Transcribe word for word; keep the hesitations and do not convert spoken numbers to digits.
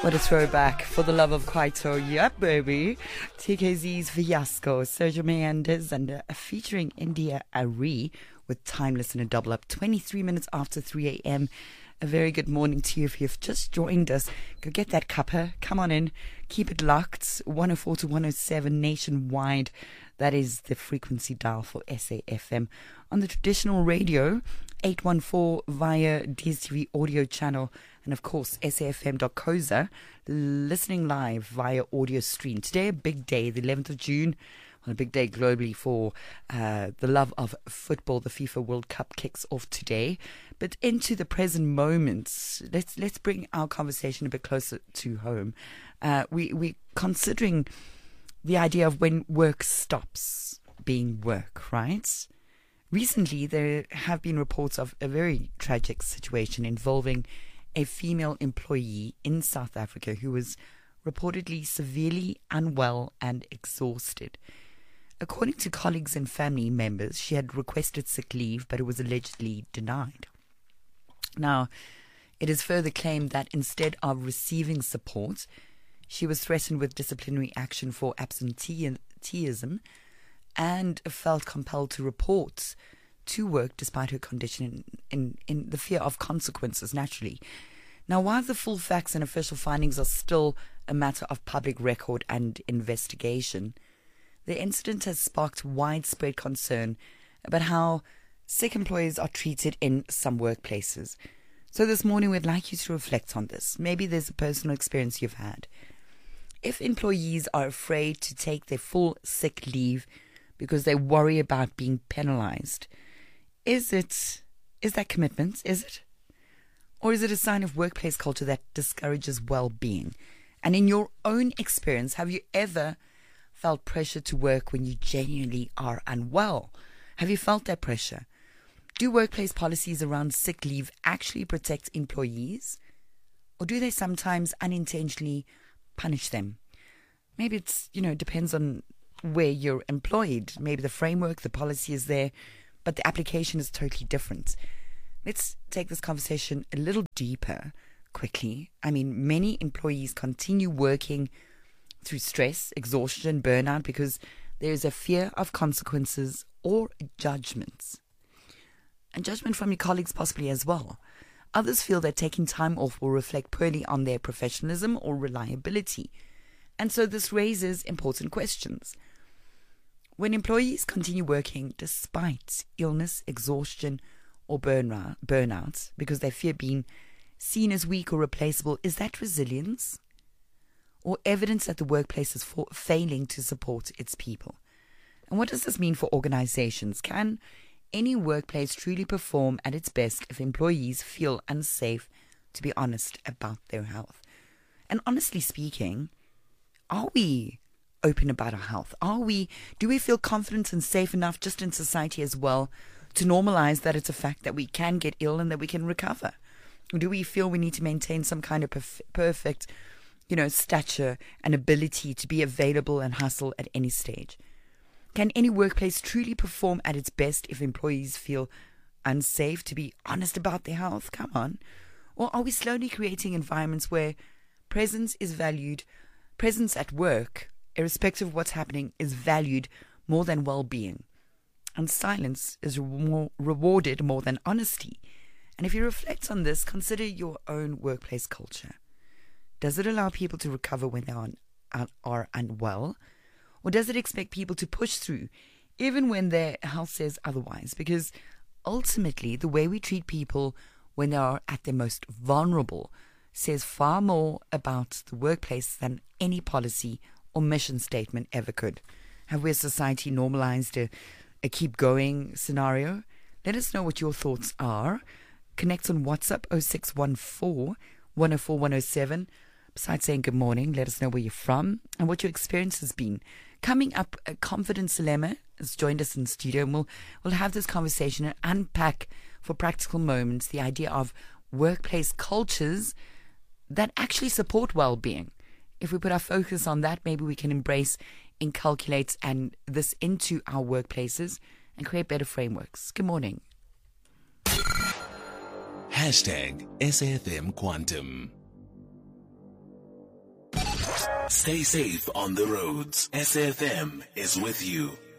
What a throwback. For the love of Kwaito. Yep, baby. T K Z's Fiasco, Sergio Mendes, and uh, featuring India Ari with Timeless in a double up. twenty-three minutes after three a.m. A very good morning to you if you've just joined us. Go get that cuppa. Come on in. Keep it locked. one oh four to one oh seven nationwide. That is the frequency dial for S A F M. On the traditional radio, eight one four via D S T V audio channel. And of course, S A F M dot co za, listening live via audio stream. Today, a big day, the eleventh of June. Well, a big day globally for uh, the love of football. The FIFA World Cup kicks off today. But into the present moments, let's let's bring our conversation a bit closer to home. Uh, we we considering the idea of when work stops being work, right? Recently, there have been reports of a very tragic situation involving a female employee in South Africa who was reportedly severely unwell and exhausted. According to colleagues and family members, she had requested sick leave, but it was allegedly denied. Now, it is further claimed that instead of receiving support, she was threatened with disciplinary action for absenteeism and felt compelled to report to work despite her condition in, in, in the fear of consequences, naturally. Now, while the full facts and official findings are still a matter of public record and investigation, the incident has sparked widespread concern about how sick employees are treated in some workplaces. So this morning we'd like you to reflect on this. Maybe there's a personal experience you've had. If employees are afraid to take their full sick leave because they worry about being penalized, Is it, is that commitment? Is it? Or is it a sign of workplace culture that discourages well-being? And in your own experience, have you ever felt pressure to work when you genuinely are unwell? Have you felt that pressure? Do workplace policies around sick leave actually protect employees? Or do they sometimes unintentionally punish them? Maybe it's, you know, depends on where you're employed. Maybe the framework, the policy is there, but the application is totally different. Let's take this conversation a little deeper quickly. I mean, many employees continue working through stress, exhaustion, burnout because there is a fear of consequences or judgments. And judgment from your colleagues possibly as well. Others feel that taking time off will reflect poorly on their professionalism or reliability. And so this raises important questions. When employees continue working despite illness, exhaustion, or burnout, burnout because they fear being seen as weak or replaceable, is that resilience? Or evidence that the workplace is for failing to support its people? And what does this mean for organizations? Can any workplace truly perform at its best if employees feel unsafe to be honest about their health? And honestly speaking, are we open about our health? Are we, do we feel confident and safe enough just in society as well to normalize that it's a fact that we can get ill and that we can recover? Or do we feel we need to maintain some kind of perf- perfect, you know, stature and ability to be available and hustle at any stage? Can any workplace truly perform at its best if employees feel unsafe to be honest about their health? Come on. Or are we slowly creating environments where presence is valued, presence at work, irrespective of what's happening, is valued more than well-being, and silence is more rewarded more than honesty? And if you reflect on this, consider your own workplace culture. Does it allow people to recover when they are, are unwell? Or does it expect people to push through even when their health says otherwise? Because ultimately, the way we treat people when they are at their most vulnerable says far more about the workplace than any policy or mission statement ever could. Have we as society normalized a, a keep going scenario? Let us know what your thoughts are. Connect on WhatsApp oh six one four, one oh four, one oh seven. Besides saying good morning, let us know where you're from and what your experience has been. Coming up, uh, Confidence Dilemma has joined us in the studio, and we'll, we'll have this conversation and unpack for practical moments the idea of workplace cultures that actually support well-being. If we put our focus on that, maybe we can embrace, inculcate and this into our workplaces and create better frameworks. Good morning. Hashtag S A F M Quantum. Stay safe on the roads. S F M is with you.